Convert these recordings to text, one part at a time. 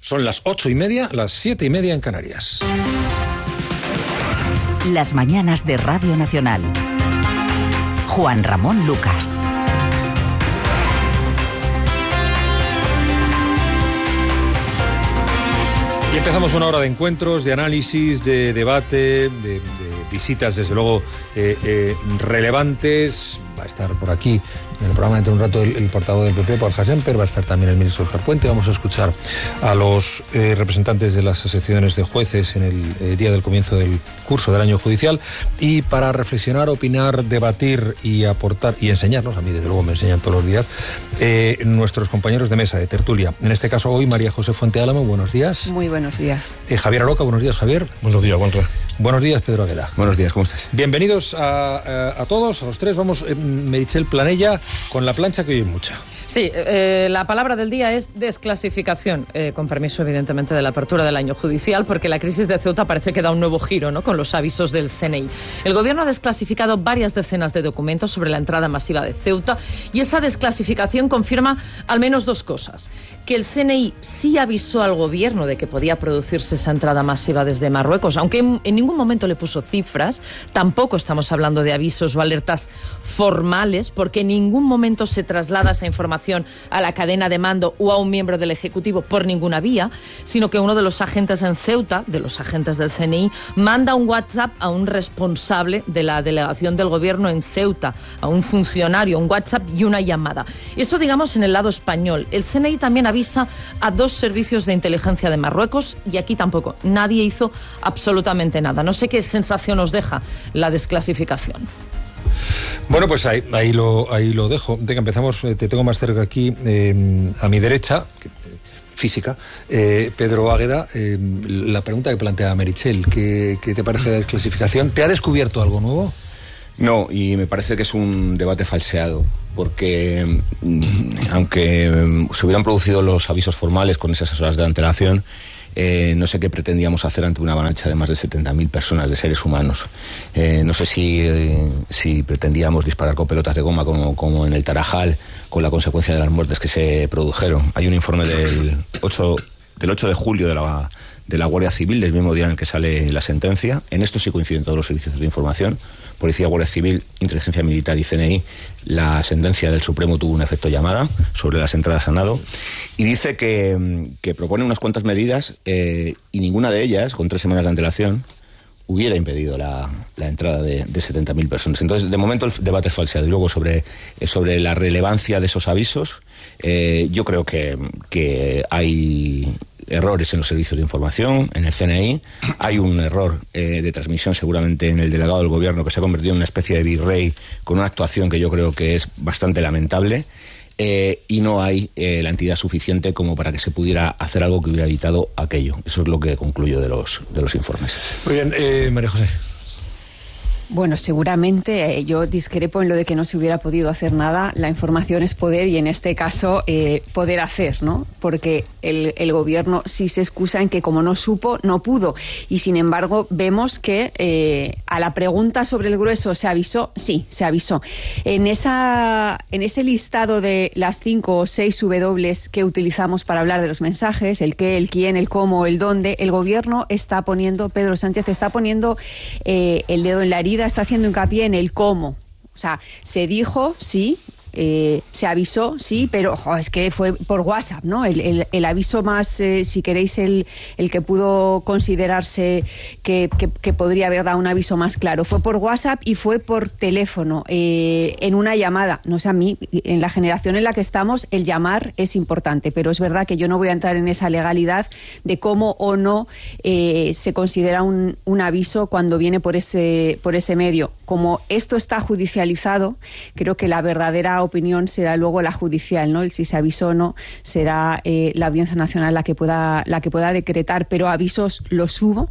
Son las 8:30, las 7:30 en Canarias. Las mañanas de Radio Nacional. Juan Ramón Lucas. Y empezamos una hora de encuentros, de análisis, de debate, de visitas, desde luego, relevantes. Va a estar por aquí en el programa dentro de un rato el portavoz del PP, Borja Semper, va a estar también el ministro Óscar Puente. Vamos a escuchar a los representantes de las asociaciones de jueces en el día del comienzo del curso del año judicial. Y para reflexionar, opinar, debatir y aportar y enseñarnos, a mí desde luego me enseñan todos los días, nuestros compañeros de mesa, de tertulia. En este caso hoy María José Fuente Álamo, buenos días. Muy buenos días. Javier Aroca, buenos días, Javier. Buenos días, Juanra. Buenos días, Pedro Agueda. Buenos días, ¿cómo estás? Bienvenidos a todos, a los tres. Vamos, Meritxell Planella, con la plancha que hoy es mucha. Sí, la palabra del día es desclasificación, con permiso evidentemente de la apertura del año judicial, porque la crisis de Ceuta parece que da un nuevo giro, ¿no?, con los avisos del CNI. El gobierno ha desclasificado varias decenas de documentos sobre la entrada masiva de Ceuta y esa desclasificación confirma al menos dos cosas: que el CNI sí avisó al gobierno de que podía producirse esa entrada masiva desde Marruecos, aunque en ningún momento le puso cifras. Tampoco estamos hablando de avisos o alertas formales, porque en ningún momento se traslada esa información a la cadena de mando o a un miembro del Ejecutivo por ninguna vía, sino que uno de los agentes en Ceuta, de los agentes del CNI, manda un WhatsApp a un responsable de la delegación del gobierno en Ceuta, a un funcionario, un WhatsApp y una llamada. Eso, digamos, en el lado español. El CNI también avisa a dos servicios de inteligencia de Marruecos y aquí tampoco. Nadie hizo absolutamente nada. No sé qué sensación os deja la desclasificación. Bueno, pues ahí lo dejo. Venga, empezamos. Te tengo más cerca aquí, a mi derecha, física, Pedro Águeda. La pregunta que plantea Meritxell, ¿qué te parece la desclasificación? ¿Te ha descubierto algo nuevo? No, y me parece que es un debate falseado, porque aunque se hubieran producido los avisos formales con esas horas de antelación, no sé qué pretendíamos hacer ante una avalancha de más de 70.000 personas, de seres humanos. No sé si pretendíamos disparar con pelotas de goma como en el Tarajal, con la consecuencia de las muertes que se produjeron. Hay un informe del 8 de julio de la Guardia Civil, del mismo día en el que sale la sentencia. En esto sí coinciden todos los servicios de información: Policía, Guardia Civil, Inteligencia Militar y CNI. La sentencia del Supremo tuvo un efecto llamada sobre las entradas a nado y dice que propone unas cuantas medidas y ninguna de ellas, con 3 semanas de antelación, hubiera impedido la entrada de 70.000 personas. Entonces, de momento el debate es falseado. Y luego sobre la relevancia de esos avisos, yo creo que hay errores en los servicios de información, en el CNI. Hay un error de transmisión seguramente en el delegado del gobierno, que se ha convertido en una especie de virrey con una actuación que yo creo que es bastante lamentable. Y no hay la entidad suficiente como para que se pudiera hacer algo que hubiera evitado aquello. Eso es lo que concluyo de los informes. Muy bien, María José. Bueno, seguramente yo discrepo en lo de que no se hubiera podido hacer nada. La información es poder y en este caso poder hacer, ¿no? Porque el gobierno sí se excusa en que como no supo, no pudo. Y sin embargo vemos que a la pregunta sobre el grueso, ¿se avisó? Sí, se avisó. En ese listado de las 5 o 6 W que utilizamos para hablar de los mensajes, el qué, el quién, el cómo, el dónde, el gobierno está poniendo, Pedro Sánchez está poniendo el dedo en la herida, está haciendo hincapié en el cómo. O sea, se dijo, sí, se avisó, sí, pero es que fue por WhatsApp, ¿no? El aviso más, si queréis, el que pudo considerarse que podría haber dado un aviso más claro, fue por WhatsApp y fue por teléfono, en una llamada. No sé, a mí, en la generación en la que estamos, el llamar es importante, pero es verdad que yo no voy a entrar en esa legalidad de cómo o no se considera un aviso cuando viene por ese medio. Como esto está judicializado, creo que la verdadera opinión será luego la judicial, ¿no? El si se avisó o no será la Audiencia Nacional la que pueda decretar, pero avisos los hubo.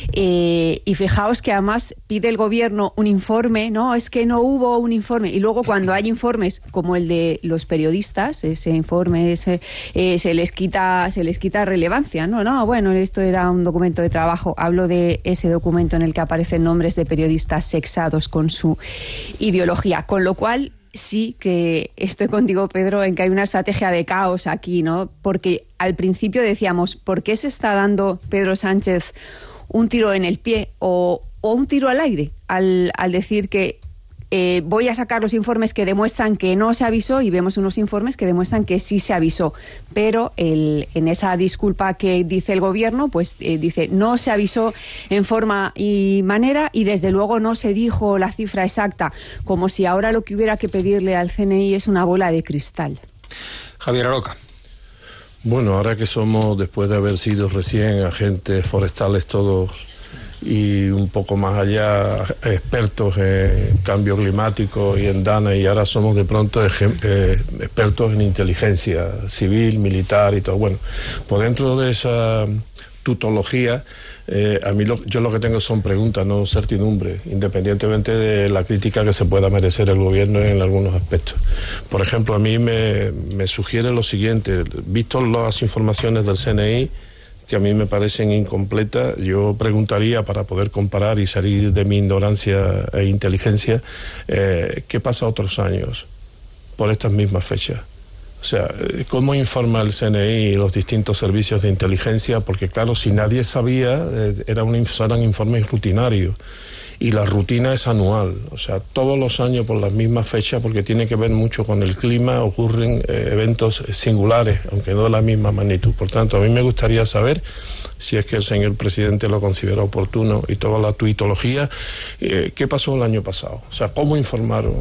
Y fijaos que además pide el gobierno un informe, no, es que no hubo un informe, y luego cuando hay informes como el de los periodistas, ese informe se les quita relevancia, no, bueno, esto era un documento de trabajo. Hablo de ese documento en el que aparecen nombres de periodistas sexados con su ideología, con lo cual sí que estoy contigo, Pedro, en que hay una estrategia de caos aquí, ¿no? Porque al principio decíamos, ¿por qué se está dando Pedro Sánchez un tiro en el pie o un tiro al aire al decir que voy a sacar los informes que demuestran que no se avisó, y vemos unos informes que demuestran que sí se avisó? Pero en esa disculpa que dice el gobierno, pues dice no se avisó en forma y manera, y desde luego no se dijo la cifra exacta, como si ahora lo que hubiera que pedirle al CNI es una bola de cristal. Javier Aroca. Bueno, ahora que somos, después de haber sido recién agentes forestales todos y un poco más allá expertos en cambio climático y en DANA, y ahora somos de pronto expertos en inteligencia civil, militar y todo. Bueno, pues dentro de esa tutología, a mí yo lo que tengo son preguntas, no certidumbre, independientemente de la crítica que se pueda merecer el gobierno en algunos aspectos. Por ejemplo, a mí me sugiere lo siguiente: visto las informaciones del CNI, que a mí me parecen incompletas, yo preguntaría, para poder comparar y salir de mi ignorancia e inteligencia, ¿qué pasa otros años por estas mismas fechas? O sea, ¿cómo informa el CNI y los distintos servicios de inteligencia? Porque claro, si nadie sabía, eran informes rutinarios. Y la rutina es anual, o sea, todos los años por las mismas fechas, porque tiene que ver mucho con el clima, ocurren eventos singulares, aunque no de la misma magnitud. Por tanto, a mí me gustaría saber, si es que el señor presidente lo considera oportuno, y toda la tuitología, ¿qué pasó el año pasado? O sea, ¿cómo informaron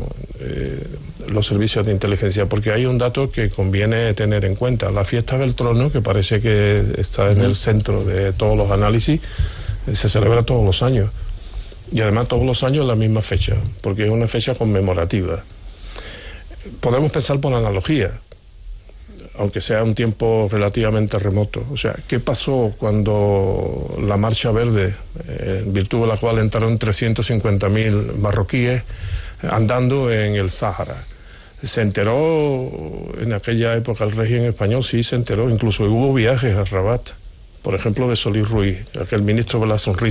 los servicios de inteligencia? Porque hay un dato que conviene tener en cuenta. La fiesta del trono, que parece que está en el centro de todos los análisis, se celebra todos los años. Y además todos los años la misma fecha, porque es una fecha conmemorativa. Podemos pensar por analogía, aunque sea un tiempo relativamente remoto. O sea, ¿qué pasó cuando la Marcha Verde, en virtud de la cual entraron 350.000 marroquíes andando en el Sáhara? Se enteró en aquella época el régimen español, sí se enteró, incluso hubo viajes a Rabat, por ejemplo de Solís Ruiz, aquel ministro de la sonrisa.